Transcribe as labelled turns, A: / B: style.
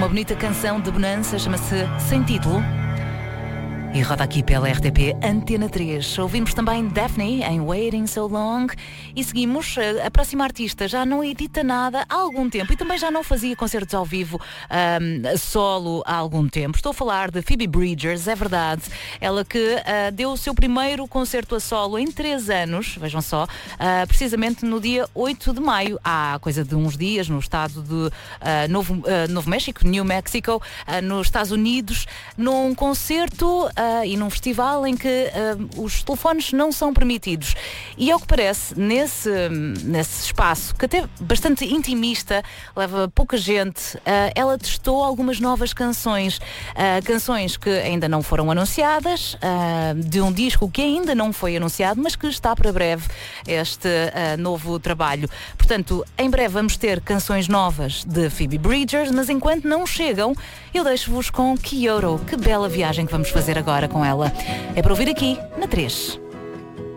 A: uma bonita canção de bonança, chama-se Sem Título. E roda aqui pela RTP Antena 3. Ouvimos também Daphne em Waiting So Long. E seguimos, a próxima artista já não edita nada há algum tempo e também já não fazia concertos ao vivo solo há algum tempo. Estou a falar de Phoebe Bridgers, é verdade. Ela que deu o seu primeiro concerto a solo em 3 anos, vejam só, precisamente no dia 8 de maio, há coisa de uns dias, no estado de Novo México, New Mexico, nos Estados Unidos, num concerto e num festival em que os telefones não são permitidos. E ao que parece, nesse espaço, que até é bastante intimista, leva pouca gente, ela testou algumas novas canções. Canções que ainda não foram anunciadas, de um disco que ainda não foi anunciado, mas que está para breve este novo trabalho. Portanto, em breve vamos ter canções novas de Phoebe Bridgers, mas enquanto não chegam, eu deixo-vos com Kyoto. Que bela viagem que vamos fazer agora com ela. É para ouvir aqui na 3.